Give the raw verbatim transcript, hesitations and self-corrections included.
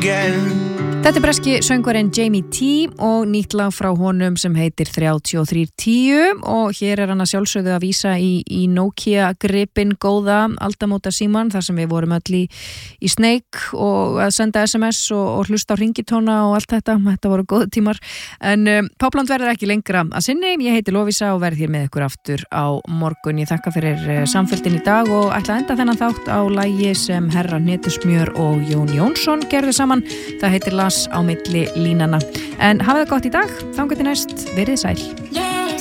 again. Þetta er breski söngvarinn Jamie T og nýtt lag frá honum sem heitir þrjátíu og þrír tíu og hér er hann að sjálfsögðu að vísa í, í Nokia gripinn góða aldamóta síman þar sem við vorum öll í, í Snake og að senda S M S og, og hlusta á ringitóna og allt þetta, þetta voru góðu tímar en um, Popland verður ekki lengra að sinni, ég heiti Lovísa og verð hér með ykkur aftur á morgun, ég þakka fyrir uh, samfylgdin í dag og ætla að enda þennan þátt á lagi sem Herra Hnetusmjör og Jón Jónsson gerðu saman, það heitir Las á milli línana. En hafið það gott í dag, þangað til næst, verið sæl.